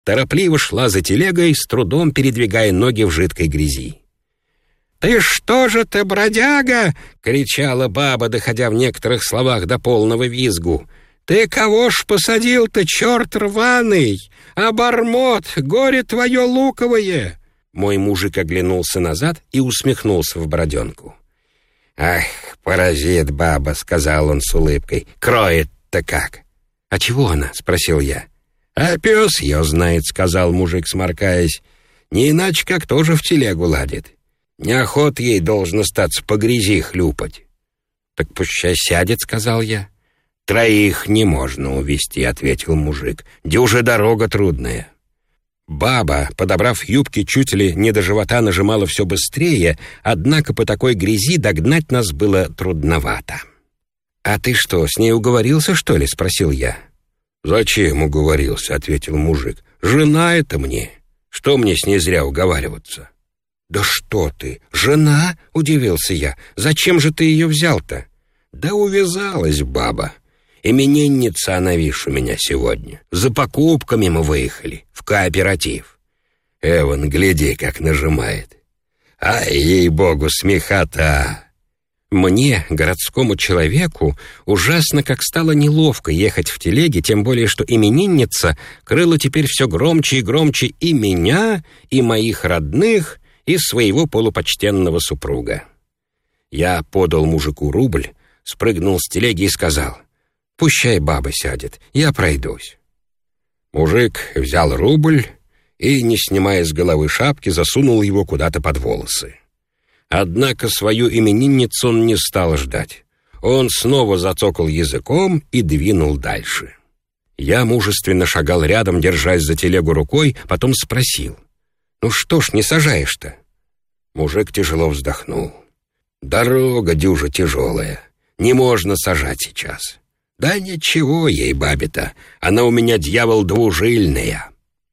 торопливо шла за телегой, с трудом передвигая ноги в жидкой грязи. «Ты что же ты, бродяга?» — кричала баба, доходя в некоторых словах до полного визгу. «Ты кого ж посадил-то, черт рваный? Обормот, горе твое луковое!» Мой мужик оглянулся назад и усмехнулся в бороденку. «Ах, паразит, баба!» — сказал он с улыбкой. «Кроет-то как!» «А чего она?» — спросил я. «А пес ее знает», — сказал мужик, сморкаясь. «Не иначе, как тоже в телегу ладит. Неохота ей должно статься по грязи хлюпать». «Так пущай сядет», — сказал я. «Троих не можно увести», — ответил мужик. «Дюжа дорога трудная». Баба, подобрав юбки, чуть ли не до живота нажимала все быстрее, однако по такой грязи догнать нас было трудновато. «А ты что, с ней уговорился, что ли?» — спросил я. «Зачем уговорился?» — ответил мужик. «Жена это мне. Что мне с ней зря уговариваться?» «Да что ты, жена?» — удивился я. «Зачем же ты ее взял-то?» «Да увязалась баба. Именинница она, видишь, у меня сегодня. За покупками мы выехали, в кооператив. Эван, гляди, как нажимает. Ай, ей-богу, смехота!» Мне, городскому человеку, ужасно как стало неловко ехать в телеге, тем более, что именинница крыла теперь все громче и громче и меня, и моих родных, и своего полупочтенного супруга. Я подал мужику рубль, спрыгнул с телеги и сказал: «Пущай баба сядет, я пройдусь». Мужик взял рубль и, не снимая с головы шапки, засунул его куда-то под волосы. Однако свою именинницу он не стал ждать. Он снова зацокал языком и двинул дальше. Я мужественно шагал рядом, держась за телегу рукой, потом спросил: «Ну что ж не сажаешь-то?» Мужик тяжело вздохнул. «Дорога дюжа тяжелая, не можно сажать сейчас». «Да ничего ей, бабе-то, она у меня, дьявол, двужильная».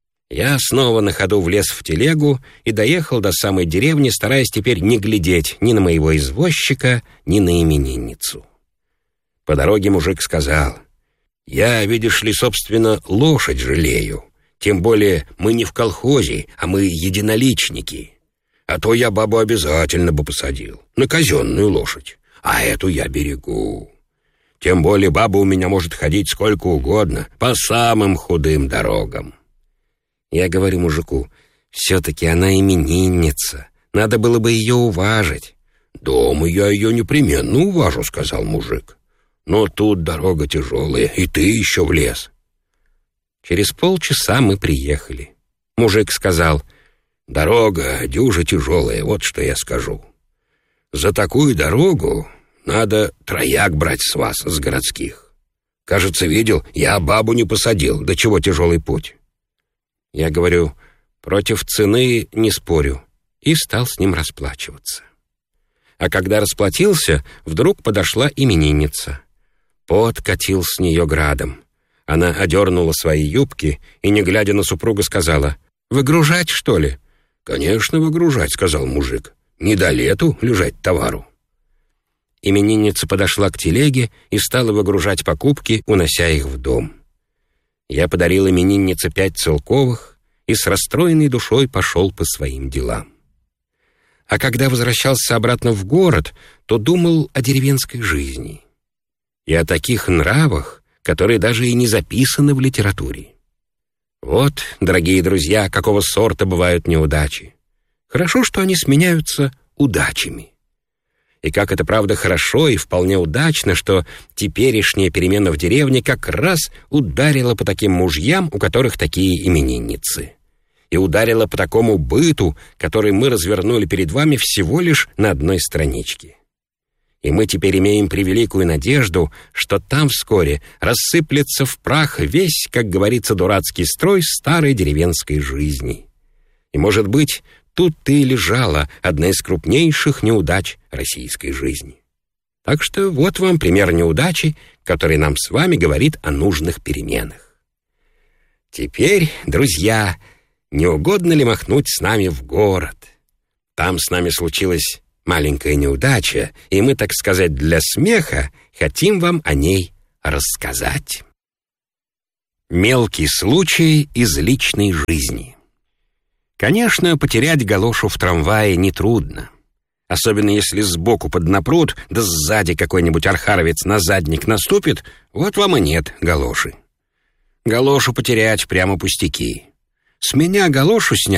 Я снова на ходу влез в телегу и доехал до самой деревни, стараясь теперь не глядеть ни на моего извозчика, ни на именинницу. По дороге мужик сказал: «Я, видишь ли, собственно, лошадь жалею. Тем более мы не в колхозе, а мы единоличники. А то я бабу обязательно бы посадил на казенную лошадь, а эту я берегу. Тем более баба у меня может ходить сколько угодно, по самым худым дорогам». Я говорю мужику: «Все-таки она именинница, надо было бы ее уважить». «Дома я ее непременно уважу», — сказал мужик. «Но тут дорога тяжелая, и ты еще влез». Через полчаса мы приехали. Мужик сказал: «Дорога дюжа тяжелая, вот что я скажу. За такую дорогу надо трояк брать с вас, с городских. Кажется, видел, я бабу не посадил, до чего тяжелый путь». Я говорю: «Против цены не спорю», и стал с ним расплачиваться. А когда расплатился, вдруг подошла именинница. Пот катил с нее градом. Она одернула свои юбки и, не глядя на супруга, сказала: «Выгружать, что ли?» «Конечно, выгружать», — сказал мужик. «Не до лету лежать товару». Именинница подошла к телеге и стала выгружать покупки, унося их в дом. Я подарил имениннице 5 целковых и с расстроенной душой пошел по своим делам. А когда возвращался обратно в город, то думал о деревенской жизни и о таких нравах, которые даже и не записаны в литературе. Вот, дорогие друзья, какого сорта бывают неудачи. Хорошо, что они сменяются удачами. И как это, правда, хорошо и вполне удачно, что теперешняя перемена в деревне как раз ударила по таким мужьям, у которых такие именинницы. И ударила по такому быту, который мы развернули перед вами всего лишь на одной страничке. И мы теперь имеем превеликую надежду, что там вскоре рассыплется в прах весь, как говорится, дурацкий строй старой деревенской жизни. И, может быть, тут-то и лежала одна из крупнейших неудач российской жизни. Так что вот вам пример неудачи, который нам с вами говорит о нужных переменах. Теперь, друзья, не угодно ли махнуть с нами в город? Там с нами случилась маленькая неудача, и мы, так сказать, для смеха хотим вам о ней рассказать. Мелкий случай из личной жизни. Конечно, потерять галошу в трамвае нетрудно. Особенно если сбоку поднапрут, да сзади какой-нибудь архаровец на задник наступит, вот вам и нет галоши. Галошу потерять прямо пустяки. С меня галошу снять